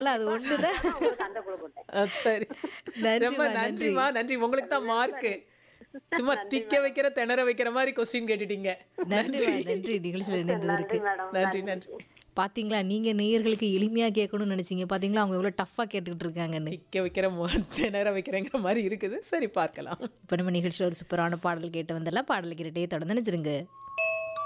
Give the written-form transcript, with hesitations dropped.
பாடல அது ஒண்ணுதான். அதனால உங்களுக்கு அந்த குழு கொடுத்தேன். சரி. ரொம்ப நன்றிமா, நன்றி. நன்றிம்மா. நன்றி. உங்களுக்கு தான் மார்க்கு. சும்மா நன்றி திக்க மேடம். வைக்கிற, திணற வைக்கிற மாரி கொஸ்டின் கேட்டுட்டீங்க. நன்றிமா, நன்றி. நன்றி. நிகழ்ச்சியில இணைந்ததற்கு. நன்றி மேடம். நன்றி, நன்றி. பாத்தீங்களா, நீங்க நேயர்களுக்கு எளிமையா கேட்கணும்னு நினைச்சீங்க. பாத்தீங்களா, அவங்க எவ்வளவு டஃப்பா கேட்டுக்கிட்டு இருக்காங்கன்னு. திக்க வைக்கிற, திணற வைக்கிறேங்கிற மாரி இருக்குது. சரி பார்க்கலாம். இப்ப நம்ம நிகழ்ச்சியில ஒரு சூப்பரான பாடல் கேட்டு வந்துடலாம். பாடல் கேட்டுட்டே தொடர்ந்து நினைச்சிருங்க.